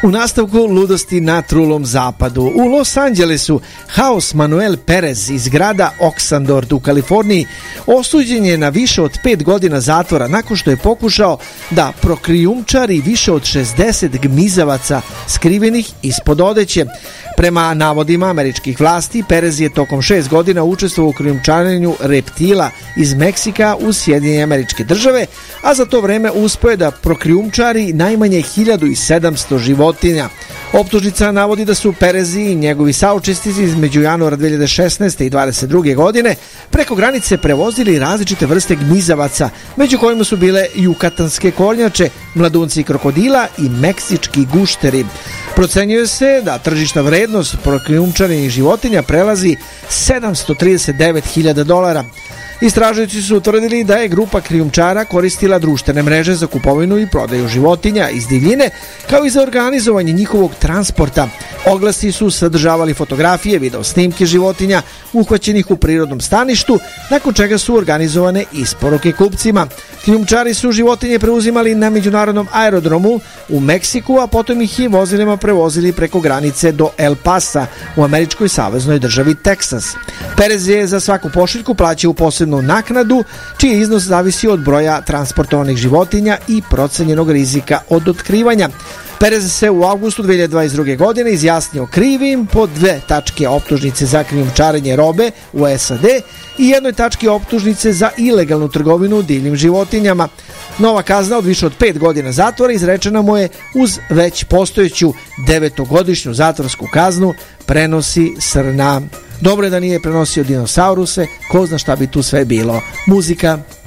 U nastavku ludosti na trulom zapadu. U Los Angelesu Haos Manuel Perez iz grada Oxandord u Kaliforniji osuđen je na više od 5 godina zatvora nakon što je pokušao da prokrijumčari više od 60 gmizavaca skrivenih ispod odeće. Prema navodima američkih vlasti, Perez je tokom 6 godina učestvovao u krijumčarenju reptila iz Meksika u Sjedinjene Američke Države, a za to vreme uspeo je da prokrijumčari najmanje 1700 životinja. Optužnica navodi da su Perez i njegovi saučesnici između januara 2016. i 2022. godine preko granice prevozili različite vrste gmizavaca, među kojima su bile jukatanske kornjače, mladunci krokodila i meksički gušteri. Procenjuje se da tržišna vrednost prokrijumčarenih životinja prelazi $739.000. Istražujući su utvrdili da je grupa krijumčara koristila društvene mreže za kupovinu i prodaju životinja iz divljine, kao i za organizovanje njihovog transporta. Oglasi su sadržavali fotografije, video snimke životinja uhvaćenih u prirodnom staništu, nakon čega su organizovane isporuke kupcima. Krijumčari su životinje preuzimali na međunarodnom aerodromu u Meksiku, a potom ih i vozilima prevozili preko granice do El Pasa u američkoj saveznoj državi Teksas. Perez je za svaku pošiljku plaćao posebnu naknadu, čiji iznos zavisi od broja transportovanih životinja i procenjenog rizika od otkrivanja. Perez se u avgustu 2022. godine izjasnio krivim po 2 tačke optužnice za krijumčarenje robe u SAD i 1 tački optužnice za ilegalnu trgovinu divljim životinjama. Nova kazna od više od 5 godina zatvora izrečena mu je uz već postojeću 9-godišnju zatvorsku kaznu, prenosi Srna. Dobro je da nije prenosio dinosauruse, ko zna šta bi tu sve bilo. Muzika.